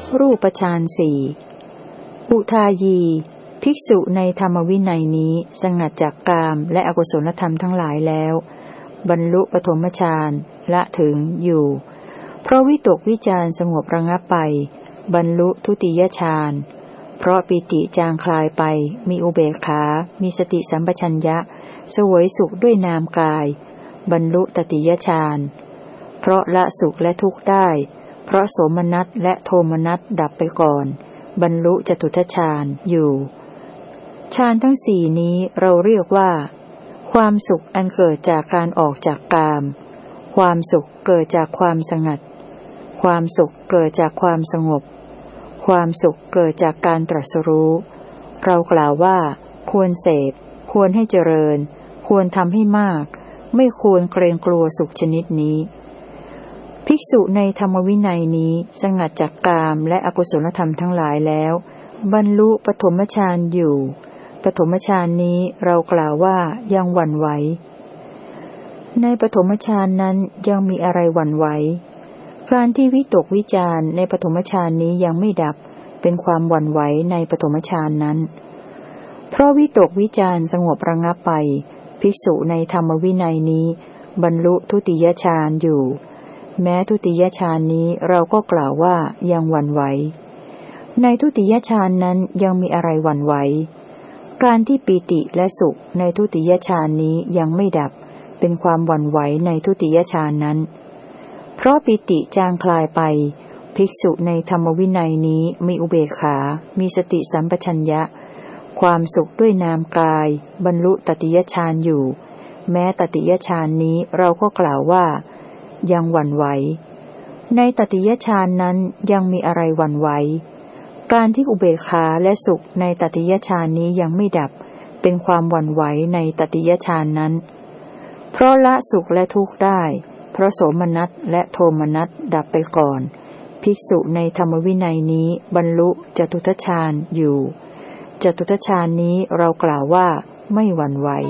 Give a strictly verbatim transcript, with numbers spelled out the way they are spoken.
รูปฌานสี่อุทายีภิกษุในธรรมวินัยนี้สงัดจากกามและอกุศลธรรมทั้งหลายแล้วบรรลุปฐมฌานละถึงอยู่เพราะวิตกวิจารสงบระงับไปบรรลุทุติยฌานเพราะปิติจางคลายไปมีอุเบกขามีสติสัมปชัญญะเสวยสุขด้วยนามกายบรรลุตติยฌานเพราะละสุขและทุกข์ได้เพราะโสมนัสและโทมนัสดับไปก่อนบรรลุจตุตฌานอยู่ฌานทั้งสี่นี้เราเรียกว่าความสุขอันเกิดจากการออกจากกามความสุขเกิดจากความสงัดความสุขเกิดจากความสงบความสุขเกิดจากการตรัสรู้เรากล่าวว่าควรเสพควรให้เจริญควรทำให้มากไม่ควรเกรงกลัวสุขชนิดนี้ภิกษุในธรรมวินัยนี้สงัดจากกามและอกุศลธรรมทั้งหลายแล้วบรรลุปฐมฌานอยู่ปฐมฌานนี้เรากล่าวว่ายังหวั่นไหวในปฐมฌานนั้นยังมีอะไรหวั่นไหวการที่วิตกวิจารในปฐมฌานนี้ยังไม่ดับเป็นความหวั่นไหวในปฐมฌานนั้นเพราะวิตกวิจารสงบระงับไปภิกษุในธรรมวินัยนี้บรรลุทุติยฌานอยู่แม้ทุติยฌานนี้เราก็กล่าวว่ายังหวั่นไหวในทุติยฌานนั้นยังมีอะไรหวั่นไหวการที่ปีติและสุขในทุติยฌานนี้ยังไม่ดับเป็นความหวั่นไหวในทุติยฌานนั้นเพราะปิติจางคลายไปภิกษุในธรรมวินัยนี้มีอุเบกขามีสติสัมปชัญญะความสุขด้วยนามกายบรรลุตติยฌานอยู่แม้ตติยฌานนี้เราก็กล่าวว่ายังหวั่นไหวในตติยฌานนั้นยังมีอะไรหวั่นไหวการที่อุเบกขาและสุขในตติยฌานนี้ยังไม่ดับเป็นความหวั่นไหวในตติยฌานนั้นเพราะละสุขและทุกข์ได้เพราะโสมนัสและโทมนัสดับไปก่อนภิกษุในธรรมวินัยนี้บรรลุจตุตฌานอยู่จตุตฌานนี้เรากล่าวว่าไม่หวั่นไหว